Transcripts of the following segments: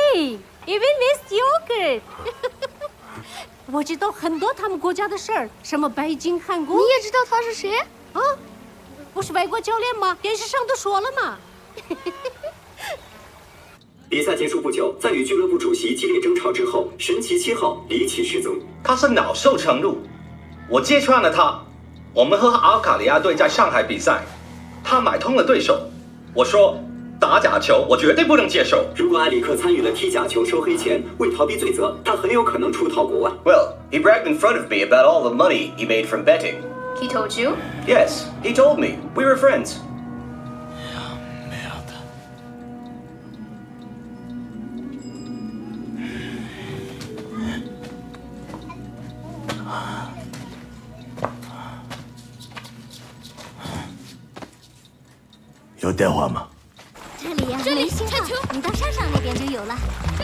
对 ，even with yogurt 。我知道很多他们国家的事儿，什么北京、韩国。 你也知道他是谁？ 啊，不是外国教练吗？电视上都说了嘛。 比赛结束不久，在与俱乐部主席激烈争吵之后，神奇7号离奇失踪。 他是恼羞成怒，我揭穿了他。我们和阿尔卡里亚队在上海比赛，他买通了对手。我说打假球，我绝对不能接受。 如果埃里克参与了踢假球收黑钱，为逃避罪责，他很有可能出逃国外。 Well, he bragged in front of me about all the money he made from betting. He told you? Yes, he told me. We were friends. 有电话吗？ 这里呀，没信号，你到山上那边就有了。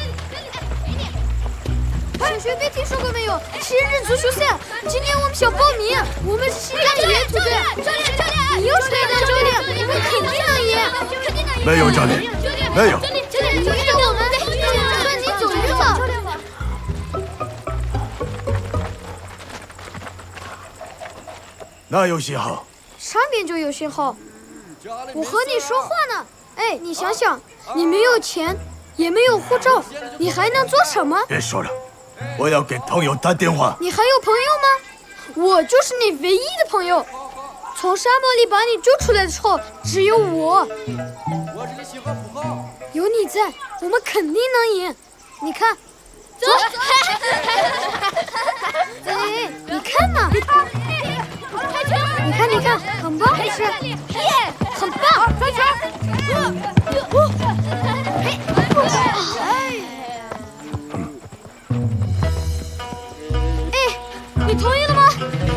同学没听说过没有？7日足球赛，今年我们想报名，我们是西安野球队。教练，你又是来当教练，我们肯定能赢。 没有教练，没有。 教练，你等我们，算你走运了。 哪有信号？ 上面就有信号。我和你说话呢。哎，你想想，你没有钱，也没有护照，你还能做什么？ 别说了，我要给朋友打电话。 你还有朋友吗？我就是你唯一的朋友。从沙漠里把你救出来的时候，只有我。 我这里信号不好。 有你在，我们肯定能赢。你看，走。哎，你看嘛。你看，很棒，是，很棒，传球！哎，你同意了吗？